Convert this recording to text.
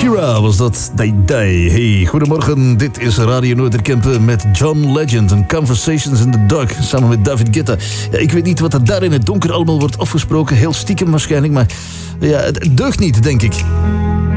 Shakira was dat. Die. Hey, goedemorgen. Dit is Radio Noorderkempen met John Legend en Conversations in the Dark samen met David Guetta. Ja, ik weet niet wat er daar in het donker allemaal wordt afgesproken. Heel stiekem waarschijnlijk, maar ja, het deugt niet, denk ik.